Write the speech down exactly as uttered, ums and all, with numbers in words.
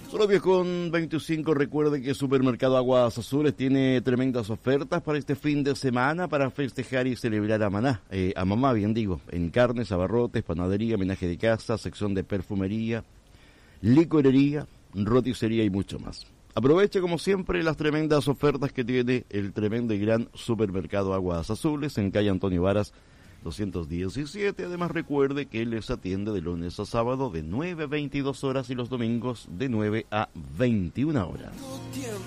Solo diez con veinticinco. Recuerde que Supermercado Aguas Azules tiene tremendas ofertas para este fin de semana para festejar y celebrar a Maná, eh, a mamá, bien digo, en carnes, abarrotes, panadería, homenaje de casa, sección de perfumería, licorería, roticería y mucho más. Aproveche como siempre las tremendas ofertas que tiene el tremendo y gran Supermercado Aguas Azules en calle Antonio Varas doscientos diecisiete. Además recuerde que él les atiende de lunes a sábado de nueve a veintidós horas y los domingos de nueve a veintiuna horas.